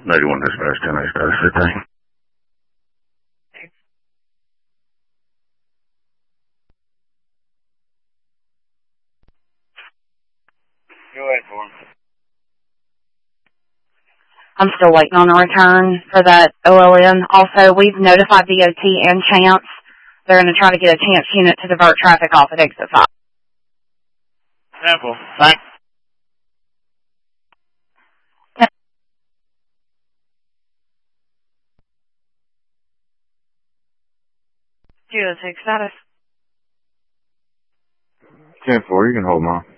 91 dispatch, 10A status 15. Go ahead, Vaughn. I'm still waiting on a return for that OLN. Also, we've notified DOT and Chance. They're going to try to get a Chance unit to divert traffic off at exit 5. Simple. Thanks. Geotech status. 10-4, you can hold them on.